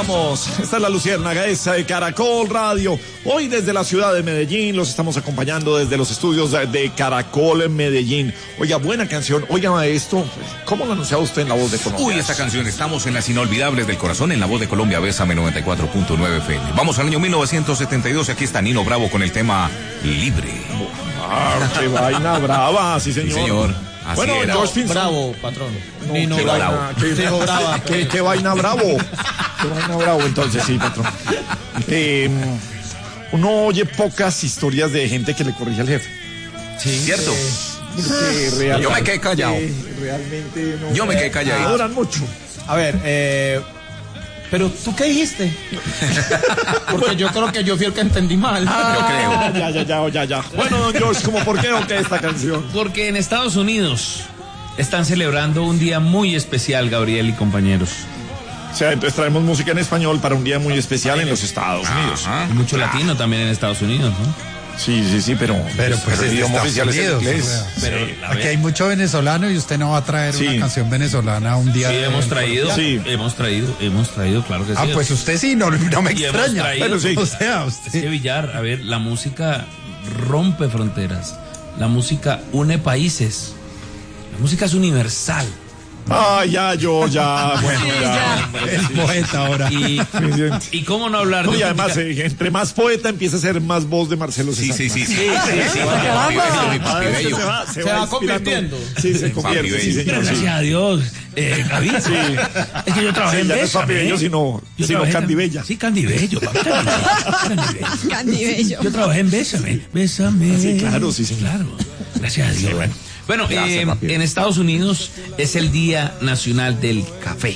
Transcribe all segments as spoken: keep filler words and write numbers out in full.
estamos. Esta es la Luciérnaga, esa de Caracol Radio. Hoy desde la ciudad de Medellín los estamos acompañando desde los estudios de Caracol en Medellín. Oiga, buena canción. Oiga, esto, ¿cómo lo anunciaba usted en La Voz de Colombia? Uy, esta canción, estamos en las inolvidables del corazón en La Voz de Colombia, Bésame noventa y cuatro punto nueve F M. Vamos al año mil novecientos setenta y dos y aquí está Nino Bravo con el tema Libre. Ah, qué vaina brava, sí señor. Sí, señor. Así bueno, era. George Pinson. Bravo, patrón. No, Nino qué Bravo. vaina, qué, Dijo brava. qué, qué vaina bravo. Qué vaina bravo, entonces, sí, patrón. Eh, uno oye pocas historias de gente que le corrige al jefe. Sí, cierto. Porque realmente, Yo me quedé callado. Realmente no. Yo me quedé callado. Duran mucho. A ver, eh... pero ¿tú qué dijiste? Porque yo creo que yo fui el que entendí mal. Ah, yo creo. Ya, ya, ya, ya, ya. Bueno, don George, ¿cómo por qué o qué esta canción? Porque en Estados Unidos están celebrando un día muy especial, Gabriel y compañeros. O sea, entonces traemos música en español para un día muy especial en los Estados Unidos. Ajá. Y mucho latino también en Estados Unidos, ¿no? Sí, sí, sí, pero... Pero pues el es de idioma Estados oficial es el Unidos, inglés. o sea, Pero, Sí. a Aquí ver, hay mucho venezolano y usted no va a traer Sí. una canción venezolana un día sí, de... hemos traído, Sí. hemos traído, hemos traído, claro que sí. Ah, pues usted sí, no, no me Y hemos extraña. traído- Bueno, sí. O sea, Es que usted... Villar, a ver, la música rompe fronteras, la música une países, la música es universal. Ah, ya, yo, ya, bueno, ya. El poeta ahora. Y, y cómo no hablar No, de y además, música? eh, entre más poeta empieza a ser más voz de Marcelo Sí, César. sí, sí, sí. Sí, sí, sí. Papi bello, mi papi Ah, es que bello. se va, se Se va va inspirando. convirtiendo. Sí, se convierte, Papi sí, bello. Pero señor. Sí. gracias a Dios, eh, Gaby, Sí. es que yo trabajé Sí, en ya no es Bésame, Papi Bello, ¿eh? sino- Yo sino trabajé Candy tam- Bella. Sí, Candy Bello, papi, Candy Bello, Candy Bello. Candy Bello. Yo trabajé en Bésame, Bésame. Sí, claro, sí, señor. Claro, gracias a Dios. bueno. Bueno, Gracias, eh, papi. en Estados Unidos es el Día Nacional del Café.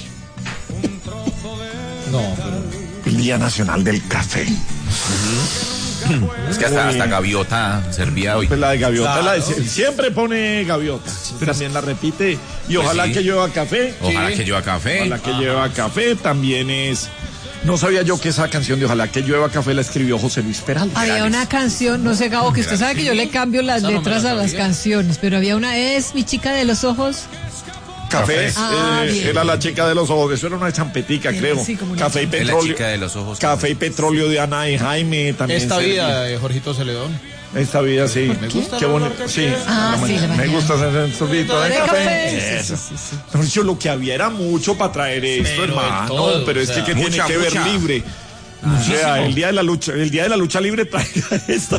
No, pero... El Día Nacional del Café. Es que hasta, hasta Gaviota servía hoy. Pues la de Gaviota, Claro. la de sie- siempre pone Gaviota. También la repite. Y ojalá sí. que lleva café. Ojalá Sí. que lleva café. Ojalá que lleva café. También es. No sabía yo que esa canción de Ojalá que llueva café la escribió José Luis Peralta. Había una canción, no sé, Gabo, que usted sabe que yo le cambio las Esa no me letras la a las sabía. canciones, pero había una, es mi chica de los ojos. Café, Ah, eh, bien. era la chica de los ojos, eso era una champetica, Sí, creo. sí, como una Café y Es la petróleo. chica de los ojos. Café y petróleo de Ana y Jaime también. Esta servía. vida de Jorgito Celedón. Esta vida, sí. Me gusta Qué el bonito. olor que Sí. tiene. Ah, Me- sí, la Me mañana. gusta hacer el sorbito de De café. café. Eso. Entonces, yo lo que había era mucho para traer esto, Pero de hermano. todo, pero o es sea, que, ¿qué tiene mucha, que ver mucha. libre? O sea, el día de la lucha, el día de la lucha libre traiga esta.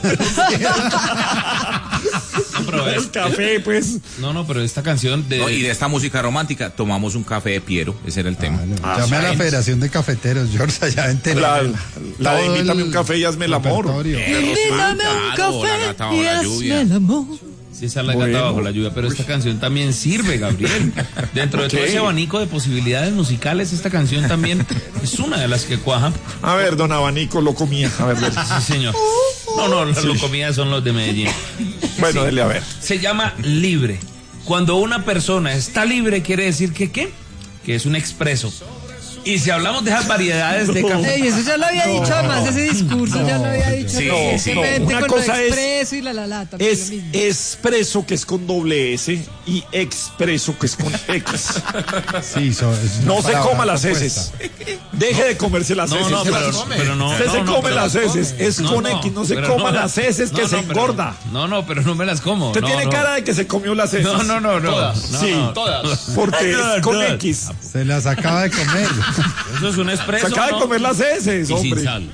No, pero El es- café, pues. No, no, pero esta canción de... No, y de esta música romántica tomamos un café de Piero, ese era el tema. Llame a la Federación de Cafeteros, George, allá en Tenerife. La, la de Todo invítame el un café y hazme el amor. repertorio. Invítame un claro, la gata café bajo y la hazme lluvia. el amor. Sí, esa es la Bueno. gata bajo la lluvia, pero esta canción también sirve, Gabriel. Dentro de todo Ok. ese abanico de posibilidades musicales, esta canción también es una de las que cuaja. A ver, don Abanico lo comía. A ver, dele. Sí, señor. No, no, las locomidas son los de Medellín. Bueno, dele a ver. Se llama libre. Cuando una persona está libre, quiere decir que ¿qué? Que es un expreso. Y si hablamos de esas variedades de café... Ey, eso ya lo había dicho, además ese discurso ya lo había dicho. Sí, recientemente sí. Una con cosa lo es- expreso y la la la. también Es lo mismo. expreso, que es con doble S, y expreso, que es con X. Sí, so- es una No se palabra coma las compuesta. heces. Deje de comerse las No, heces. no, Se pero, las- pero no. Usted no, se no, come pero las heces, es No, con no, X, no se pero coma no, las heces que no, se no, pero- engorda. No, no, pero no me las como. Usted no, tiene no. cara de que se comió las heces. No, no, no, no. Todas. No, Sí. no. Todas. Porque es con No, no. X. Se las acaba de comer. Eso es un Se expreso. acaba de ¿no? comer las heces, Y sin hombre. sal.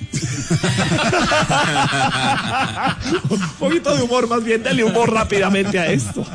Un poquito de humor, más bien, dale humor rápidamente a esto.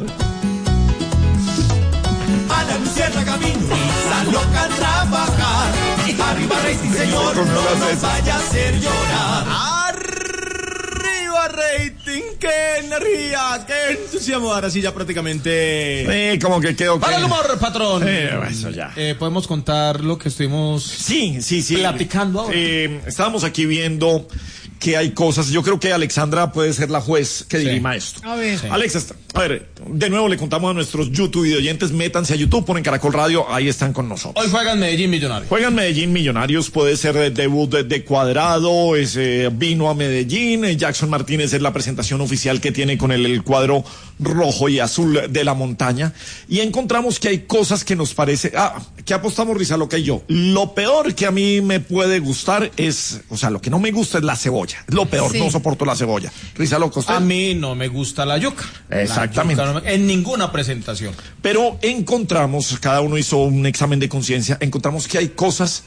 A la Luciana camino, esa loca a trabajar. Arriba rating, señor, Con no las nos heces. vaya a hacer llorar. Arriba rating, qué energía, qué entusiasmo. Ahora sí ya prácticamente... Sí, como que quedó. Para el humor, patrón. Eh, eso ya. Eh, podemos contar lo que estuvimos... Sí, sí, sí. Platicando ahora. Eh, estábamos aquí viendo que hay cosas. Yo creo que Alexandra puede ser la juez que Sí. dirima esto. A ver. Alexa, está- A ver, de nuevo le contamos a nuestros YouTube y oyentes, métanse a YouTube, ponen Caracol Radio, ahí están con nosotros. Hoy juegan Medellín Millonarios. Juegan Medellín Millonarios, puede ser eh, debut de, de Cuadrado, es, eh, vino a Medellín, eh, Jackson Martínez es la presentación oficial que tiene con el, el cuadro rojo y azul de la montaña, y encontramos que hay cosas que nos parece, ah, que apostamos Rizaloca y yo, lo peor que a mí me puede gustar es, o sea, lo que no me gusta es la cebolla, es lo peor, Sí. no soporto la cebolla. Rizaloca, ¿usted? A mí no me gusta la yuca. Exactamente. La yuca no me- en ninguna presentación. Pero encontramos, cada uno hizo un examen de conciencia, encontramos que hay cosas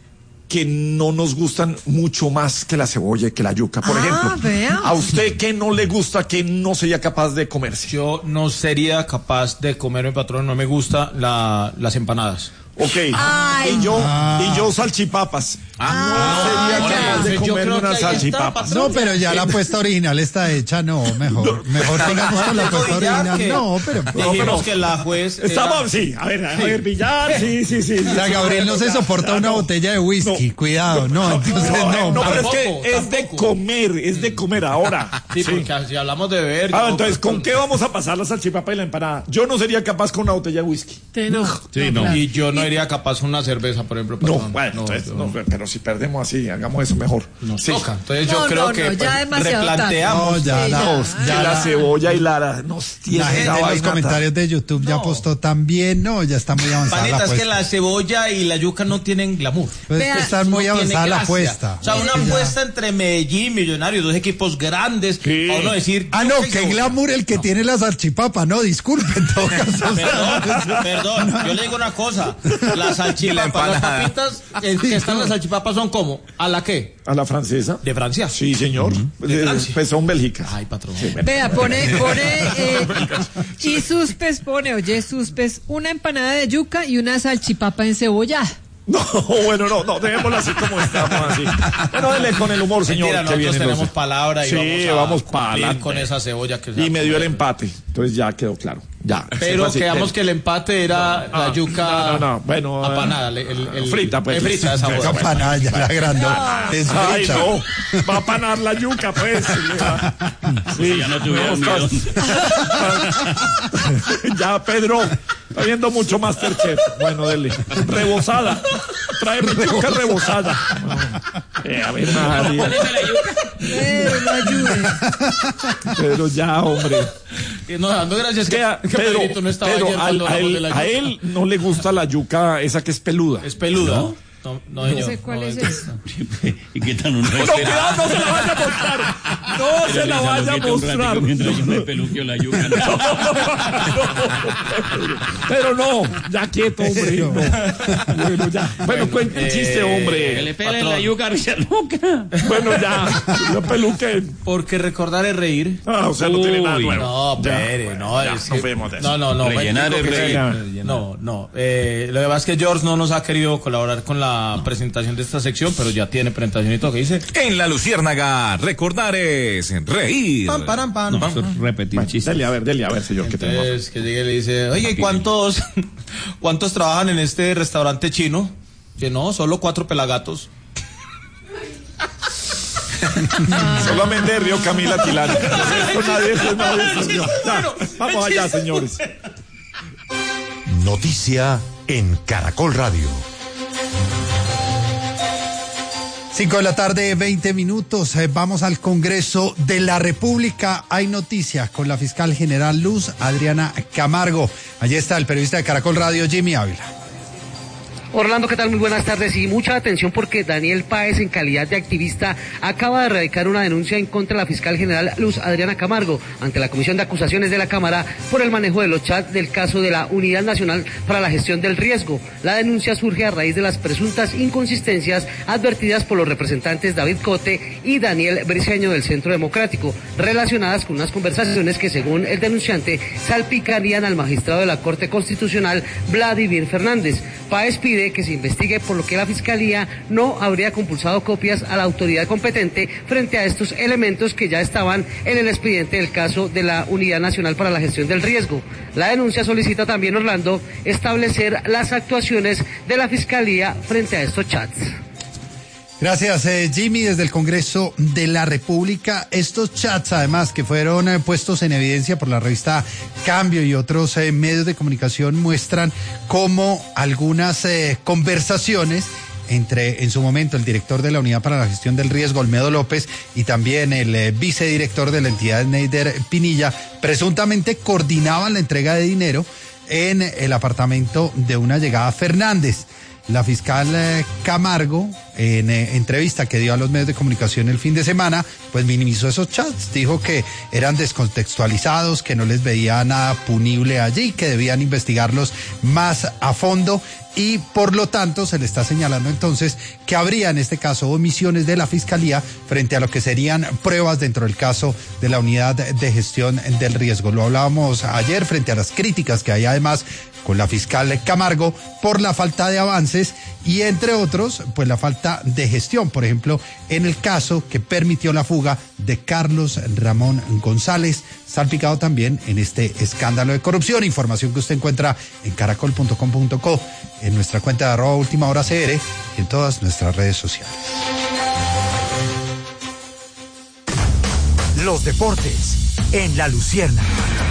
que no nos gustan mucho más que la cebolla y que la yuca. Por Ah, ejemplo, vea. ¿a usted qué no le gusta, que no sería capaz de comerse? Yo no sería capaz de comerme, patrón, no me gusta la, las empanadas. Ok. Ay. Y yo, y yo salchipapas. Ah, no sería ahora, capaz de yo comerme creo que unas ahí está, salchipapas. patrón. No, pero ya la apuesta original está hecha, no, mejor. Mejor sigamos con la apuesta original. No, pero. Dijimos pero- que la juez era- Estamos, sí, a ver, a ver, billar, sí, sí, sí. O sea, Gabriel no se soporta una botella de whisky, No. cuidado, no, entonces No, no. no, pero es tampoco, que es de tampoco. comer, es de comer ahora. Sí, Sí. porque si hablamos de beber... Ah, yo- entonces, ¿con qué vamos a pasar la salchipapa y la empanada? Yo no sería capaz con una botella de whisky. Te no. Sí, no. Y yo no iría capaz con una cerveza, por ejemplo, No, patrón. bueno, entonces, yo- no, pero si perdemos así, hagamos eso mejor. Nos Sí. toca. Entonces No, yo creo no, que no, ya pues, demasiado replanteamos. No, ya Sí, la, no. Que ya la la, cebolla y la nos tiene la gente esa en los vaina comentarios de YouTube ya No. apostó también, no, ya está muy avanzada Panita, la es que apuesta. la cebolla y la yuca no tienen glamour. Pues es Vea, que está muy No tiene avanzada la gracia. apuesta. O sea, una Es que ya- apuesta entre Medellín, Millonarios, dos equipos grandes. Sí. A uno decir. Ah, yuca no, y que cebolla. glamour el que tiene la salchipapa, no, disculpe, en todo caso. o sea, Perdón, perdón, yo le digo una cosa. Las salchipapas, las empanada. papitas eh, que están en las salchipapas son como, ¿a la qué? ¿A la francesa? De Francia. Sí, señor. De Eh, Francia. Pues son Bélgicas. Ay, patrón. Vea, pone, pone, eh, y Suspes pone, oye, Suspes, una empanada de yuca y una salchipapa encebollada. No, bueno, no, no, dejémoslo así como estamos, así. Bueno, dele con el humor, señor. Mentira, que nosotros viene tenemos los- palabra y Sí, vamos a vamos para cumplir adelante. con esa cebolla que se Y me dio el va a comer. empate. Entonces ya quedó claro. Ya. Pero Así, quedamos eh, que el empate era Ah, la yuca no, no, no, bueno, apanada, eh, el, el- frita, pues. eh, frita esa Frita, boda. Para ya la grandota. Es Ay, fecha. no, va a panar la yuca, pues. Sí, ya no tuvieron no, estás- Ya, Pedro, está viendo mucho Masterchef. Bueno, dele. Rebozada. Trae mi yuca rebozada. Eh, a ver, María. Pero no ayude. Pedro, ya, hombre. Y no, dando gracias que, Que, que Pedro, Pedrito no estaba Pedro, ayer a, cuando a hablamos de él, la a yuca. él no le gusta la yuca esa que es peluda. Es peluda. No, no, no, No señor. sé cuál No, es es- esa. ¿Y qué tal uno? No, cuidado, no se la vaya a mostrar. No se la vaya a mostrar. Mientras yo me peluqueo la yuca. ¿no? Pero no, ya quieto, hombre. No. Bueno, ya. Bueno, cuente el chiste, Que hombre. le pelen Patrón. la yuca a Rizaloca. Bueno, ya. Yo peluque. Porque recordar es reír. Ah, o sea, no tiene nada Uy, nuevo. No, Ya, pere, bueno, no, ya, es no que- fuimos de eso. No, no, no. Rellenar bendito es que reír. sea. No, no. Eh, lo que pasa es que George no nos ha querido colaborar con la presentación de esta sección, pero ya tiene presentación y todo. ¿Qué dice? En la Luciérnaga, recordar es reír. Pam, param, pam, pam. Eso es repetir Bueno, chistes. dele, a ver, dele, a ver, señor, ¿qué tenemos? Entonces, que llegue y le dice, oye, ¿y cuántos, cuántos trabajan en este restaurante chino? Que no, solo cuatro pelagatos. Solamente Río Camila Tilano. Esto nadie, esto nadie, señor. Ya, vamos allá, señores. Noticia en Caracol Radio. Cinco de la tarde, veinte minutos. Eh, Vamos al Congreso de la República. Hay noticias con la fiscal general Luz Adriana Camargo. Allí está el periodista de Caracol Radio, Jimmy Ávila. Orlando, ¿qué tal? Muy buenas tardes y mucha atención porque Daniel Páez, en calidad de activista, acaba de radicar una denuncia en contra de la fiscal general Luz Adriana Camargo ante la Comisión de Acusaciones de la Cámara por el manejo de los chats del caso de la Unidad Nacional para la Gestión del Riesgo. La denuncia surge a raíz de las presuntas inconsistencias advertidas por los representantes David Cote y Daniel Briceño del Centro Democrático, relacionadas con unas conversaciones que, según el denunciante, salpicarían al magistrado de la Corte Constitucional, Vladimir Fernández. Páez pide que se investigue por lo que la Fiscalía no habría compulsado copias a la autoridad competente frente a estos elementos que ya estaban en el expediente del caso de la Unidad Nacional para la Gestión del Riesgo. La denuncia solicita también, Orlando, establecer las actuaciones de la Fiscalía frente a estos chats. Gracias, eh, Jimmy, desde el Congreso de la República. Estos chats, además, que fueron eh, puestos en evidencia por la revista Cambio y otros eh, medios de comunicación, muestran cómo algunas eh, conversaciones entre, en su momento, el director de la Unidad para la Gestión del Riesgo, Olmedo López, y también el eh, vicedirector de la entidad, Neider Pinilla, presuntamente coordinaban la entrega de dinero en el apartamento de una llegada Fernández. La fiscal eh, Camargo, en eh, entrevista que dio a los medios de comunicación el fin de semana, pues minimizó esos chats, dijo que eran descontextualizados, que no les veía nada punible allí, que debían investigarlos más a fondo y por lo tanto se le está señalando entonces que habría en este caso omisiones de la Fiscalía frente a lo que serían pruebas dentro del caso de la Unidad de Gestión del Riesgo. Lo hablábamos ayer frente a las críticas que hay además con la fiscal Camargo por la falta de avances y entre otros pues la falta de gestión, por ejemplo en el caso que permitió la fuga de Carlos Ramón González, salpicado también en este escándalo de corrupción. Información que usted encuentra en caracol punto com punto co, en nuestra cuenta de arroba última hora C R y en todas nuestras redes sociales. Los deportes en La Lucierna.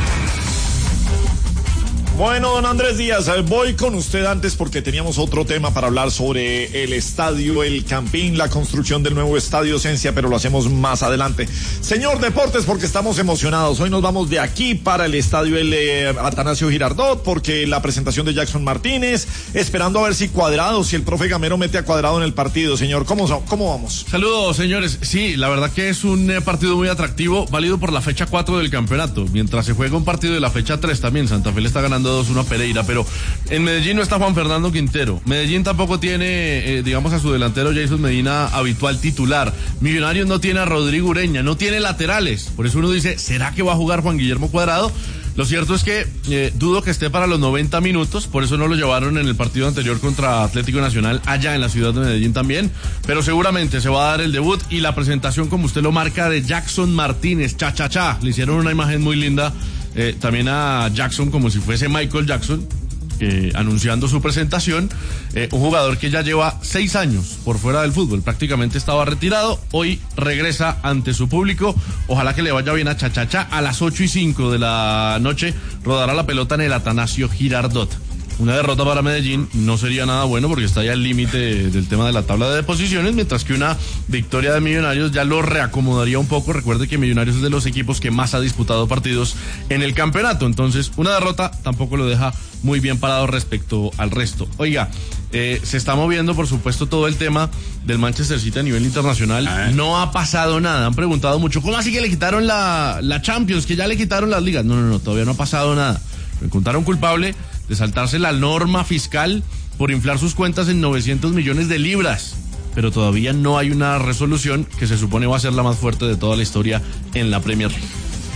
Bueno, don Andrés Díaz, voy con usted antes porque teníamos otro tema para hablar sobre el estadio El Campín, la construcción del nuevo estadio Esencia, pero lo hacemos más adelante. Señor Deportes, porque estamos emocionados. Hoy nos vamos de aquí para el estadio el eh, Atanasio Girardot, porque la presentación de Jackson Martínez, esperando a ver si Cuadrado, si el profe Gamero mete a Cuadrado en el partido. Señor, ¿cómo, cómo vamos? Saludos, señores. Sí, la verdad que es un eh, partido muy atractivo, válido por la fecha cuatro del campeonato, mientras se juega un partido de la fecha tres también. Santa Fe le está ganando dos uno a Pereira, pero en Medellín no está Juan Fernando Quintero. Medellín tampoco tiene, eh, digamos, a su delantero Jason Medina habitual titular. Millonarios no tiene a Rodrigo Ureña, no tiene laterales. Por eso uno dice, ¿será que va a jugar Juan Guillermo Cuadrado? Lo cierto es que eh, dudo que esté para los noventa minutos, por eso no lo llevaron en el partido anterior contra Atlético Nacional allá en la ciudad de Medellín también, pero seguramente se va a dar el debut y la presentación, como usted lo marca, de Jackson Martínez, cha cha cha. Le hicieron una imagen muy linda eh, también a Jackson como si fuese Michael Jackson, eh, anunciando su presentación, eh, un jugador que ya lleva seis años por fuera del fútbol, prácticamente estaba retirado, hoy regresa ante su público, ojalá que le vaya bien a Chachacha. A las ocho y cinco de la noche rodará la pelota en el Atanasio Girardot. Una derrota para Medellín no sería nada bueno porque está ya al límite del tema de la tabla de posiciones, mientras que una victoria de Millonarios ya lo reacomodaría un poco. Recuerde que Millonarios es de los equipos que más ha disputado partidos en el campeonato, entonces una derrota tampoco lo deja muy bien parado respecto al resto. Oiga, eh, se está moviendo por supuesto todo el tema del Manchester City a nivel internacional. ¿Eh? No ha pasado nada, han preguntado mucho, ¿cómo así que le quitaron la, la Champions, que ya le quitaron las ligas? No, no, no, todavía no ha pasado nada. Me encontraron culpable de saltarse la norma fiscal por inflar sus cuentas en novecientos millones de libras, pero todavía no hay una resolución que se supone va a ser la más fuerte de toda la historia en la Premier League.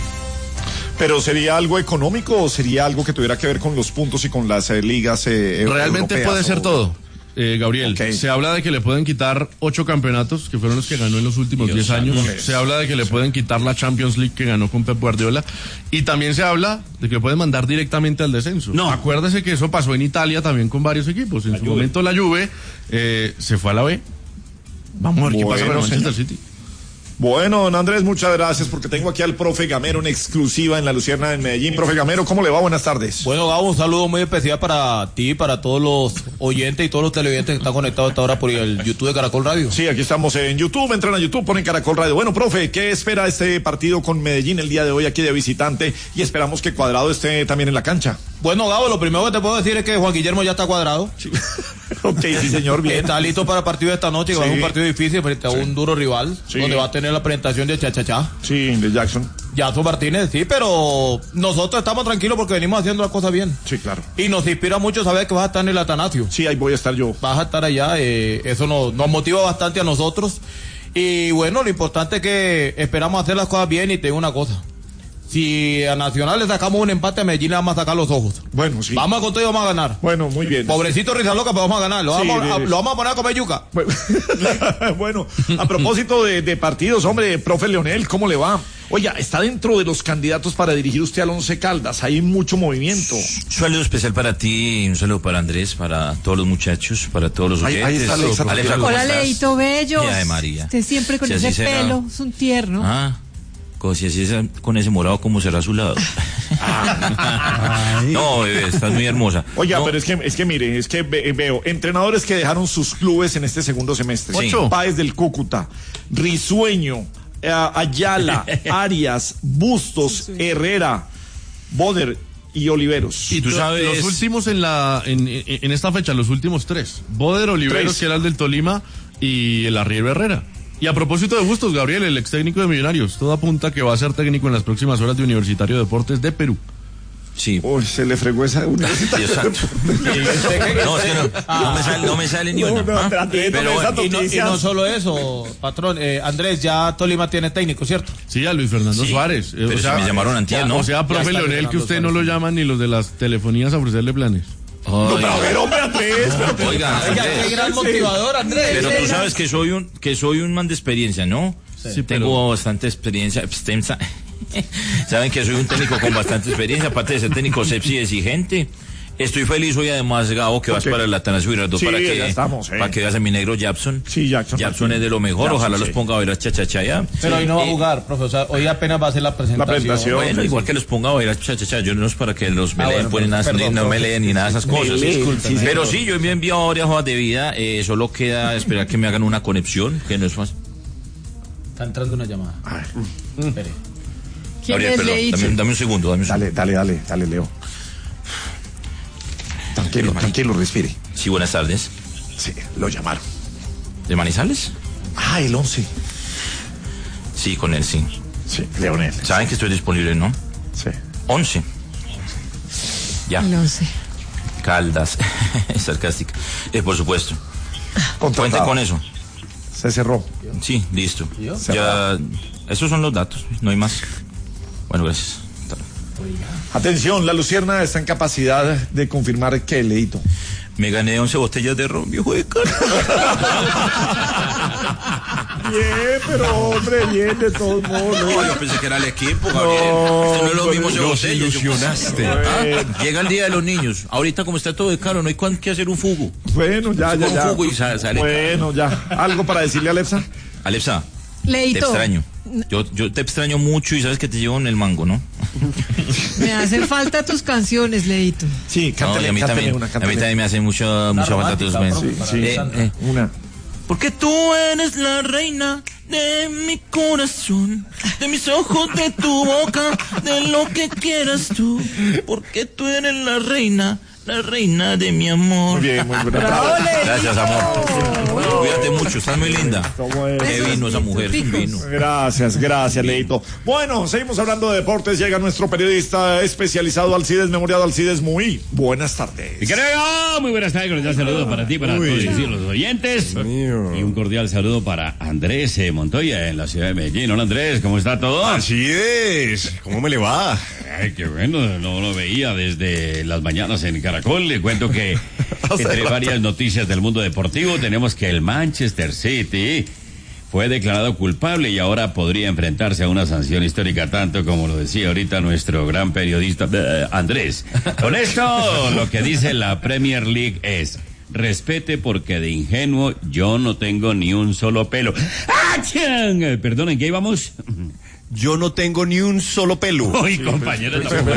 ¿Pero sería algo económico o sería algo que tuviera que ver con los puntos y con las eh, ligas eh, Realmente puede ser o... todo. Eh, Gabriel, okay. Se habla de que le pueden quitar ocho campeonatos, que fueron los que ganó en los últimos diez años. Okay. Se habla de que le pueden quitar la Champions League que ganó con Pep Guardiola. Y también se habla de que le pueden mandar directamente al descenso. No. Acuérdese que eso pasó en Italia también con varios equipos. En la su Juve. momento la Juve eh, se fue a la B. Vamos a ver bueno, qué pasa con el Manchester City. Bueno, don Andrés, muchas gracias porque tengo aquí al profe Gamero en exclusiva en La Lucierna en Medellín. Profe Gamero, ¿cómo le va? Buenas tardes. Bueno, Gabo, un saludo muy especial para ti, para todos los oyentes y todos los televidentes que están conectados hasta ahora por el YouTube de Caracol Radio. Sí, aquí estamos en YouTube, entran a YouTube, ponen Caracol Radio. Bueno, profe, ¿qué espera este partido con Medellín el día de hoy aquí de visitante? Y esperamos que Cuadrado esté también en la cancha. Bueno, Gabo, lo primero que te puedo decir es que Juan Guillermo ya está cuadrado. Sí. Ok, sí, señor, bien. Está listo para el partido de esta noche, que sí. va a ser un partido difícil frente a sí. un duro rival, sí. donde va a tener la presentación de Cha-Cha-Cha. Sí, de Jackson. Jackson Martínez, sí, pero nosotros estamos tranquilos porque venimos haciendo las cosas bien. Sí, claro. Y nos inspira mucho saber que vas a estar en el Atanasio. Sí, ahí voy a estar yo. Vas a estar allá, eh, eso nos, nos motiva bastante a nosotros. Y bueno, lo importante es que esperamos hacer las cosas bien y te digo una cosa. Si a Nacional le sacamos un empate a Medellín, le vamos a sacar los ojos. Bueno, sí. Vamos con todo y vamos a ganar. Bueno, muy bien. Pobrecito Rizaloca, pero vamos a ganar. Lo, Sí, vamos, a, sí. lo vamos a poner a comer yuca. Bueno, a propósito de, de partidos, hombre, profe Leonel, ¿cómo le va? Oiga, está dentro de los candidatos para dirigir usted al Once Caldas. Hay mucho movimiento. Un saludo especial para ti, un saludo para Andrés, para todos los muchachos, para todos los Ahí- oyentes. ahí está Alexa. Alexa, ¿cómo Hola, estás? Leito Bello. Ay, María. Usted siempre con Si así ese será. pelo, es un tierno. Ah, como si así es, con ese morado, ¿cómo será a su lado? No, bebé, estás muy hermosa. Oiga, No, pero es que, es que mire, es que ve- veo entrenadores que dejaron sus clubes en este segundo semestre. Sí. Ocho. Páez del Cúcuta, Risueño, eh, Ayala, Arias, Bustos, Herrera, Boder y Oliveros. Y tú sabes. Los últimos en la en, en, en esta fecha, los últimos tres. Boder, Oliveros, Tres. que era el del Tolima, y el Arriero Herrera. Y a propósito de Bustos, Gabriel, el ex técnico de Millonarios, todo apunta que va a ser técnico en las próximas horas de Universitario de Deportes de Perú. Sí. Uy, se le fregó esa universitaria. Dios santo. No, es que no, no me sale, no me sale ni una. No, no, ¿ah? trate, Pero no me bueno, Y no, y noticias. no solo eso, patrón. Eh, Andrés, ya Tolima tiene técnico, ¿cierto? Sí, a Luis Fernando Sí, Suárez. Eh, pero si me llamaron antier, ya- ¿no? O sea, profe está Leonel, que Luis usted Fernando no lo Suárez. llaman ni los de las telefonías a ofrecerle planes. No, ay, pero a ver, hombre, Andrés. pero- Oiga, Oiga, qué Andrés, gran motivador, Andrés. pero tú sabes que soy un que soy un man de experiencia, ¿no? Sí, Tengo pero- bastante experiencia. extensa. Saben que soy un técnico con bastante experiencia, aparte de ser técnico sepsi exigente. Estoy feliz hoy además, Gabo, que vas Ok. para el Atanasio Girardot Sí, para que, ya estamos, eh. para que veas a mi negro Japson. Sí, Jackson. Japson es de lo mejor, Jackson, ojalá sí. los ponga a bailar cha-cha-cha. Pero hoy no va a Eh, jugar, profe. O sea, hoy apenas va a hacer la presentación. presentación. Bueno, igual que los ponga a bailar cha-cha-cha, yo no es para que los me Ah, leen, bueno, ponen nada, perdón, no me profe. leen ni nada de esas cosas. leen, sí, Pero sí, yo me he enviado varias hojas de vida, eh, solo queda esperar que me hagan una conexión, que no es fácil. Está entrando una llamada. Espere. ¿Quién Gabriel, es perdón, Leito? dame, dame un segundo, dame un segundo. Dale, dale, dale, dale, Leo. Tranquilo, tranquilo, respire. Sí, buenas tardes. Sí, lo llamaron. ¿De Manizales? Ah, el once. Sí, con él, sí. Sí, Leonel. Saben que estoy disponible, ¿no? Sí. once. Ya. El once. Caldas. Sarcástica. Eh, por supuesto. Cuente Contratado. con eso. Se cerró. Sí, listo. Ya. Cerrado. Esos son los datos, no hay más. Bueno, gracias. Atención, la Lucierna está en capacidad de confirmar que Leito. Me gané once botellas de ron, viejo de cara. Bien, pero hombre, bien, de todos modos. No, yo pensé que era el equipo, Gabriel. Esto no es lo mismo de botellas. ilusionaste. Ah, llega el día de los niños. Ahorita, como está todo de caro, no hay con qué hacer un fugo. Bueno, ya, Se ya, come ya. un jugo y sale- sale. Bueno, ya. ¿Algo para decirle a Alexa? Alexa, te Leito, extraño. Yo, yo te extraño mucho y sabes que te llevo en el mango, ¿no? me hacen falta tus canciones, Leito. Sí, No, cántale, y a mí cántale también, una, a mí cántale. también me hace mucha, mucha falta tus romántica, mensajes. profe, Sí, para sí. Sandra. Eh, Una. Porque tú eres la reina de mi corazón, de mis ojos, de tu boca, de lo que quieras tú. Porque tú eres la reina, la reina de mi amor. Muy bien, muy bien. Gracias, amor. Cuídate mucho, estás muy linda. ¿Cómo es? Qué vino esa mujer, un vino. Gracias, gracias, Leito. Bueno, seguimos hablando de deportes. Llega nuestro periodista especializado Alcides Memoriado. Alcides, muy buenas tardes. Mi querido, muy buenas tardes, cordial saludo para ti, para Uy. todos los oyentes. Y un cordial saludo para Andrés eh, Montoya en la ciudad de Medellín. Hola Andrés, ¿cómo está todo? Así es. ¿Cómo me le va? Ay, qué bueno, no lo veía desde las mañanas en Caracol. Le cuento que entre varias noticias del mundo deportivo tenemos que el Manchester City fue declarado culpable y ahora podría enfrentarse a una sanción histórica, tanto como lo decía ahorita nuestro gran periodista eh, Andrés. Con esto, lo que dice la Premier League es: respete porque de ingenuo yo no tengo ni un solo pelo. ¡Achán! Eh, Perdonen, ¿qué íbamos? Yo no tengo ni un solo pelo. Uy, compañero, tampoco.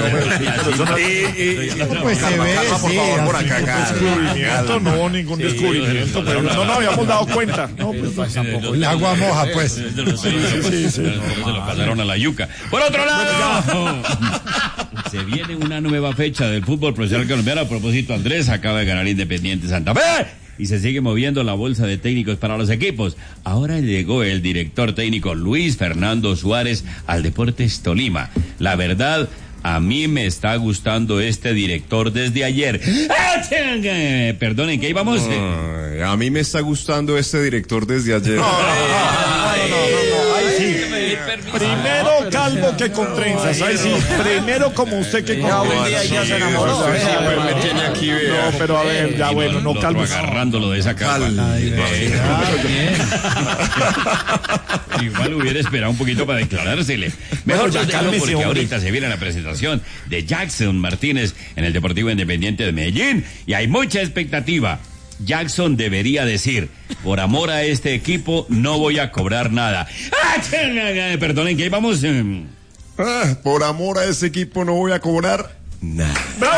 Pues se ve, Por sí. favor, por así. acá. Descubrimiento, no, ningún descubrimiento. Pero no nos habíamos dado cuenta. No, pues, El agua moja, pues. Sí, sí, sí. Se lo pasaron a la yuca. Por otro lado, se viene una nueva fecha del fútbol profesional colombiano. A propósito, Andrés acaba de ganar Independiente Santa Fe y se sigue moviendo la bolsa de técnicos para los equipos. Ahora llegó el director técnico Luis Fernando Suárez al Deportes Tolima. La verdad, a mí me está gustando este director desde ayer. ¡Ah, changa! Perdonen, ¿qué íbamos? Ay, a mí me está gustando este director desde ayer. Ahí sí. Primero calvo que con trenzas. Ahí sí, primero como usted que con trenzas. Ya se enamoró. Me tiene aquí, vea. No, pero a ver, ya bueno, no calvo. Agarrándolo de esa calva. Igual hubiera esperado un poquito para declarársele. Mejor ya cálmese, porque ahorita se viene la presentación de Jackson Martínez en el Deportivo Independiente de Medellín y hay mucha expectativa. Jackson debería decir, por amor a este equipo no voy a cobrar nada. ¡Ah, perdonen, que vamos? Ah, por amor a ese equipo no voy a cobrar nada.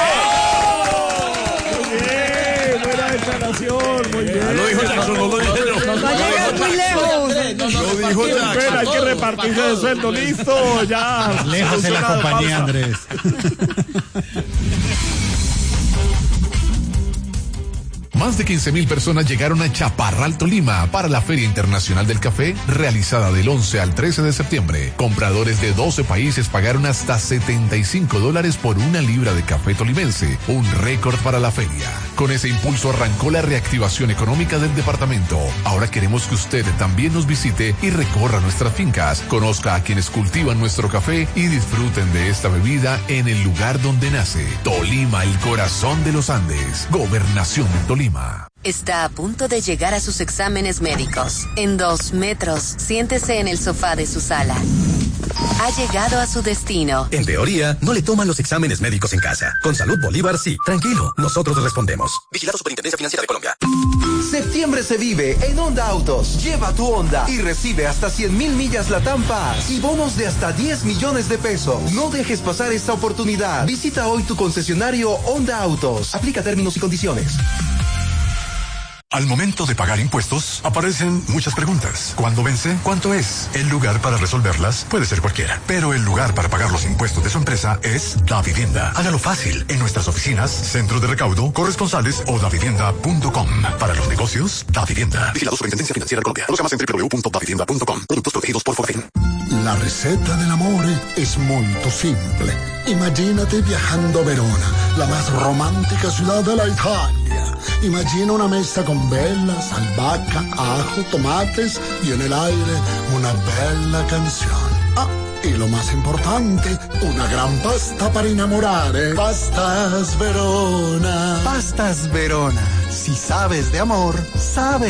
Muy bien, buena declaración, muy bien. Lo dijo Jackson, no lo dije yo. No va a llegar muy lejos. Lo dijo Jackson. Espera, hay que repartirse de sueldo, listo, ya. Lejos en la compañía, Andrés. Más de quince mil personas llegaron a Chaparral, Tolima, para la Feria Internacional del Café, realizada del once al trece de septiembre. Compradores de doce países pagaron hasta setenta y cinco dólares por una libra de café tolimense, un récord para la feria. Con ese impulso arrancó la reactivación económica del departamento. Ahora queremos que usted también nos visite y recorra nuestras fincas, conozca a quienes cultivan nuestro café y disfruten de esta bebida en el lugar donde nace. Tolima, el corazón de los Andes. Gobernación de Tolima. Está a punto de llegar a sus exámenes médicos. En dos metros, siéntese en el sofá de su sala. Ha llegado a su destino. En teoría, no le toman los exámenes médicos en casa. Con Salud Bolívar, sí. Tranquilo, nosotros respondemos. Vigilado Superintendencia Financiera de Colombia. Septiembre se vive en Honda Autos. Lleva tu Honda y recibe hasta cien mil millas Latam Paz y bonos de hasta diez millones de pesos. No dejes pasar esta oportunidad. Visita hoy tu concesionario Honda Autos. Aplica términos y condiciones. Al momento de pagar impuestos, aparecen muchas preguntas. ¿Cuándo vence? ¿Cuánto es? El lugar para resolverlas puede ser cualquiera, pero el lugar para pagar los impuestos de su empresa es Davivienda. Hágalo fácil en nuestras oficinas, centros de recaudo, corresponsales o davivienda punto com. Para los negocios, Davivienda. Vigilado Superintendencia Financiera de Colombia. Conozca más en doble u doble u doble u punto davivienda punto com. Productos protegidos por Fofin. La receta dell'amore es muy simple. Imagínate viajando a Verona, la más romántica ciudad de la Italia. Imagina una mesa con velas, albahaca, ajo, tomates y en el aire una bella canción. Ah, y lo más importante, una gran pasta para enamorare. Pastas Verona. Pastas Verona. Si sabes de amor, sabes.